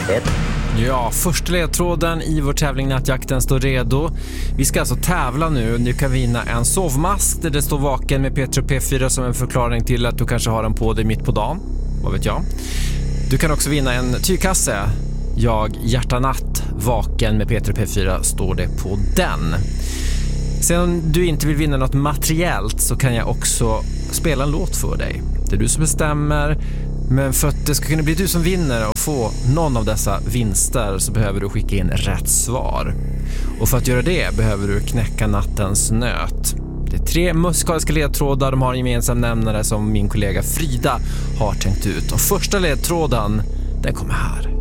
1. Ja, första ledtråden i vår tävling Nattjakten står redo. Vi ska alltså tävla nu. Du kan vinna en sovmask där det står vaken med P3 och P4 som en förklaring till att du kanske har den på dig mitt på dagen. Vad vet jag. Du kan också vinna en tygkasse. Jag hjärta natt vaken med P3 och P4 står det på den. Sen om du inte vill vinna något materiellt så kan jag också spela en låt för dig. Det är du som bestämmer. Men för att det ska kunna bli du som vinner och få någon av dessa vinster så behöver du skicka in rätt svar. Och för att göra det behöver du knäcka nattens nöt. Det är 3 musikaliska ledtrådar. De har en gemensam nämnare som min kollega Frida har tänkt ut. Och första ledtråden, den kommer här.